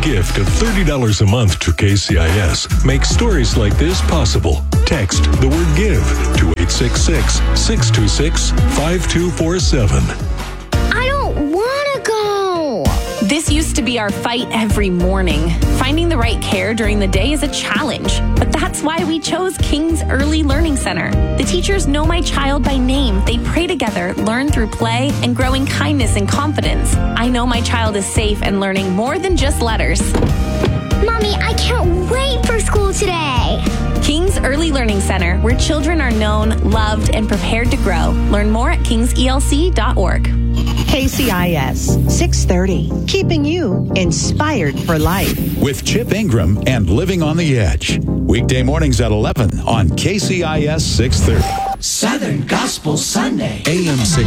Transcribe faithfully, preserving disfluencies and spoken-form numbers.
gift of thirty dollars a month to K C I S makes stories like this possible. Text the word GIVE to eight six six, six two six, five two four seven. I don't want to go. This used to be our fight every morning. Finding the right care during the day is a challenge, but that's why we chose King's Early Learning Center. The teachers know my child by name. They pray together, learn through play, and grow in kindness and confidence. I know my child is safe and learning more than just letters. Mommy, I can't wait for school today. King's Early Learning Center, where children are known, loved, and prepared to grow. Learn more at kings e l c dot org. K C I S six thirty, keeping you inspired for life. With Chip Ingram and Living on the Edge. Weekday mornings at eleven on K C I S six thirty. Southern Gospel Sunday. A M six